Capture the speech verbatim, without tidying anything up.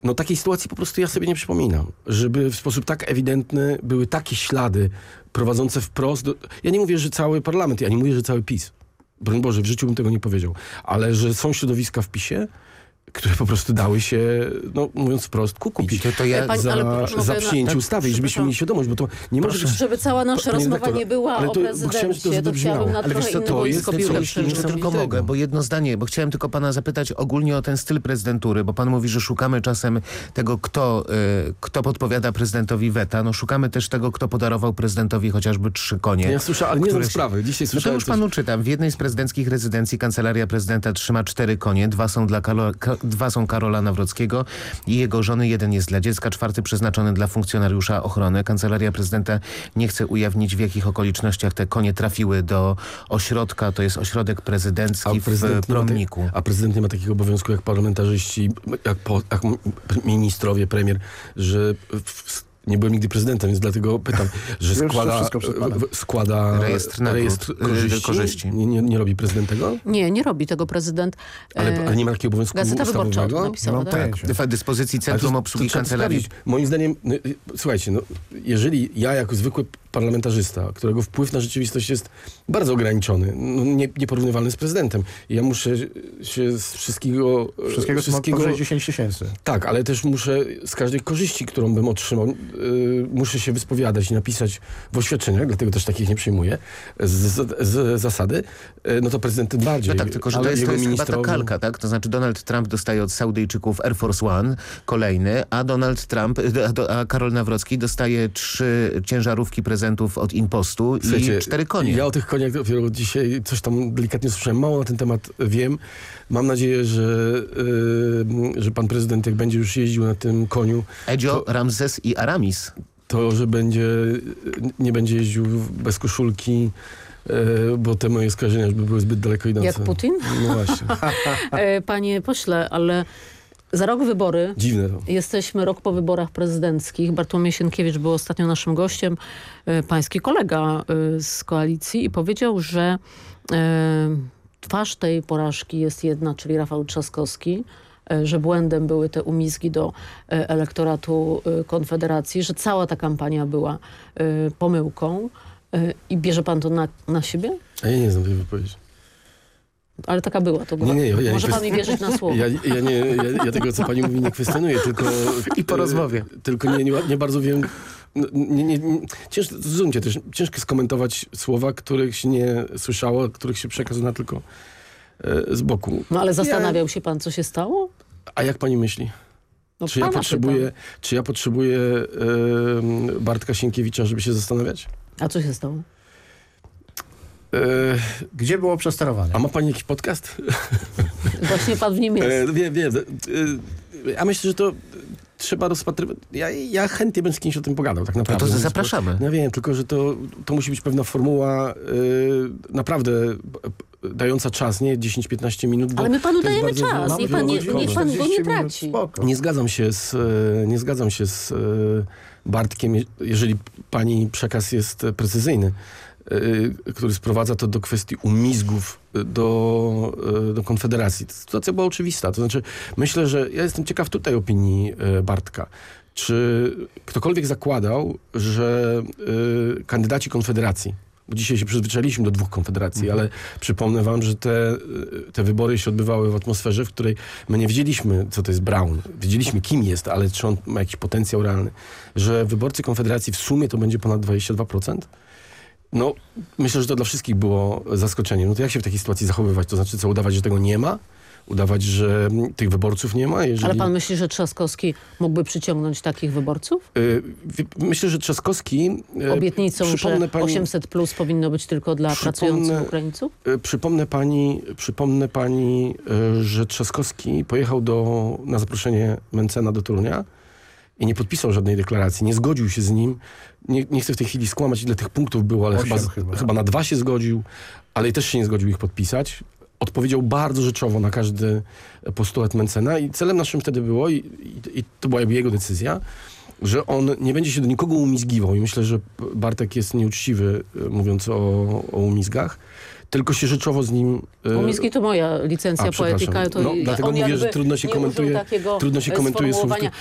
No takiej sytuacji po prostu ja sobie nie przypominam. Żeby w sposób tak ewidentny były takie ślady prowadzące wprost do... Ja nie mówię, że cały parlament, ja nie mówię, że cały PiS. Broń Boże, w życiu bym tego nie powiedział. Ale że są środowiska w PiSie, które po prostu dały się, no mówiąc wprost, kupić. To, to ja Pani, za, ale za na- przyjęcie tak, ustawy i żebyśmy mieli świadomość, bo to nie może być... Żeby cała nasza Panie rozmowa redaktor, nie była ale o to- bo chciałem, żeby to prezydencie, to zabrzmiało. chciałabym na Ale trochę wiesz co, inne to jest boisko coś piłeczne. Jeszcze tylko niesamowitego. mogę, bo jedno zdanie, bo chciałem tylko pana zapytać ogólnie o ten styl prezydentury, bo pan mówi, że szukamy czasem tego, kto, y, kto podpowiada prezydentowi weta. No szukamy też tego, kto podarował prezydentowi chociażby trzy konie. Ja słyszałem, ale nie które znam się- sprawy. Dzisiaj No to słyszałem już coś- panu czytam. W jednej z prezydenckich rezydencji kancelaria prezydenta trzyma cztery konie. Dwa są dla Kalo, ka, dwa są Karola Nawrockiego i jego żony. Jeden jest dla dziecka, czwarty przeznaczony dla funkcjonariusza ochrony. Kancelaria prezydenta nie chce ujawnić, w jakich okolicznościach te konie trafiły do ośrodka. To jest ośrodek prezydencki w prezydent nie ma Promniku. te- a prezydent nie ma takiego obowiązku jak parlamentarzyści, jak, po, jak m- ministrowie, premier, że w, nie byłem nigdy prezydentem, więc dlatego pytam, że to składa, wszystko przed panem. w- składa Rejestr nagród, rejestr y, korzyści. korzyści. Nie, nie, nie robi prezydent tego? Nie, nie robi tego prezydent. Ale, E, ale nie ma takiego obowiązku Gazeta Wyborcza o tym ustawowego? napisała, Mam tak? pojęcie. W dyspozycji Ale Centrum to- Obsługi to trzeba Kancelarii. sprawdzić. Moim zdaniem, no, y, słuchajcie, no, jeżeli ja jako zwykły parlamentarzysta, którego wpływ na rzeczywistość jest bardzo ograniczony, no, nie, nieporównywalny z prezydentem, i ja muszę się z wszystkiego... e, Wszystkiego, wszystkiego... powyżej dziesięć tysięcy. Tak, ale też muszę z każdej korzyści, którą bym otrzymał, yy, muszę się wyspowiadać i napisać w oświadczeniach, dlatego też takich nie przyjmuję, z, z, z zasady, yy, no to prezydent tym bardziej. No tak, tylko że ale to jest, to jego jest chyba ta ministrowie- kalka, tak? To znaczy Donald Trump dostaje od Saudyjczyków Air Force One, kolejny, a Donald Trump, a, do- a Karol Nawrocki dostaje trzy ciężarówki prezentów od Impostu i Słuchajcie, cztery konie. Ja o tych koniach dopiero dzisiaj coś tam delikatnie słyszałem, mało na ten temat wiem. Mam nadzieję, że, yy, że pan prezydent, jak będzie już jeździł na tym koniu, Edzio, Ramzes i Aramis. to, że będzie, nie będzie jeździł bez koszulki, yy, bo te moje skojarzenia już by były zbyt daleko idące. Jak Putin? No właśnie. E, Panie pośle, ale za rok wybory. Dziwne to. Jesteśmy rok po wyborach prezydenckich. Bartłomiej Sienkiewicz był ostatnio naszym gościem, e, pański kolega e, z koalicji, i powiedział, że e, twarz tej porażki jest jedna, czyli Rafał Trzaskowski, e, że błędem były te umizgi do e, elektoratu e, Konfederacji, że cała ta kampania była e, pomyłką. E, I bierze pan to na, na siebie? A ja nie znam tej wypowiedzi. Ale taka była. To była. Nie, nie, ja nie Może pan kwest- mi wierzyć na słowo. Ja, ja, nie, ja, ja tego, co pani mówi, nie kwestionuję, tylko... I po rozmowie. Tylko nie, nie, nie bardzo wiem... No, nie, nie, nie, ciężko, zrozumcie też, ciężko skomentować słowa, których się nie słyszało, których się przekaz zna tylko e, z boku. No ale zastanawiał się pan, co się stało? A jak pani myśli? No, Czy ja pana potrzebuję, pytam. czy ja potrzebuję e, Bartka Sienkiewicza, żeby się zastanawiać? A co się stało? E, Gdzie było przesterowanie? a ma pani jakiś podcast? Właśnie pan w nim jest. E, wiem, wiem. E, ja myślę, że to trzeba rozpatrywać. Ja, ja chętnie bym z kimś o tym pogadał, tak No naprawdę. to Mówiąc zapraszamy. po- Ja wiem, tylko że to, to musi być pewna formuła y, naprawdę p- p- dająca czas, nie dziesięć piętnaście minut. Bo Ale my panu to jest dajemy bardzo czas. wy- Niech pan, nie, wyjątkowe. niech pan go nie czterdzieści minut, traci. spoko. Nie zgadzam się z, e, nie zgadzam się z e, Bartkiem, je- jeżeli pani przekaz jest e, precyzyjny, e, który sprowadza to do kwestii umizgów e, do, e, do Konfederacji. Sytuacja była oczywista. To znaczy, myślę, że ja jestem ciekaw tutaj opinii e, Bartka. Czy ktokolwiek zakładał, że e, kandydaci Konfederacji, bo dzisiaj się przyzwyczailiśmy do dwóch konfederacji, Mhm. ale przypomnę wam, że te, te wybory się odbywały w atmosferze, w której my nie wiedzieliśmy, co to jest Braun. Wiedzieliśmy, kim jest, ale czy on ma jakiś potencjał realny. Że wyborcy Konfederacji w sumie to będzie ponad dwadzieścia dwa procent. No, myślę, że to dla wszystkich było zaskoczeniem. No to jak się w takiej sytuacji zachowywać? To znaczy co, udawać, że tego nie ma? Udawać, że mm, tych wyborców nie ma? Jeżeli... Ale pan myśli, że Trzaskowski mógłby przyciągnąć takich wyborców? Y, wie- Myślę, że Trzaskowski... y, Obietnicą, że przypomnę pani- osiemset plus powinno być tylko dla Przypomnę- pracujących Ukraińców? Y, Przypomnę pani, przypomnę pani, y, że Trzaskowski pojechał do, na zaproszenie Mencena do Torunia i nie podpisał żadnej deklaracji, nie zgodził się z nim. Nie, nie chcę w tej chwili skłamać, ile tych punktów było, ale Osiem chyba, z- chyba. chyba na dwa się zgodził, ale też się nie zgodził ich podpisać. Odpowiedział bardzo rzeczowo na każdy postulat Mencena i celem naszym wtedy było, i, i, i to była jakby jego decyzja, że on nie będzie się do nikogo umizgiwał i myślę, że Bartek jest nieuczciwy, y, mówiąc o, o umizgach, tylko się rzeczowo z nim... e, Umiski to moja licencja A, przepraszam. poetyka. To No, dlatego on mówię, jakby że trudno się nie komentuje- użył takiego trudno się e, komentuje słów, sformułowania.